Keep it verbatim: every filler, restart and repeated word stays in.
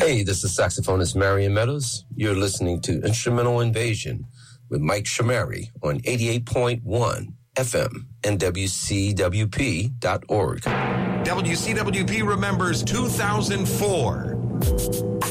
Hey, this is saxophonist Marion Meadows. You're listening to Instrumental Invasion with Mike Shamari on eighty-eight point one F M and W C W P dot org. W C W P remembers two thousand four.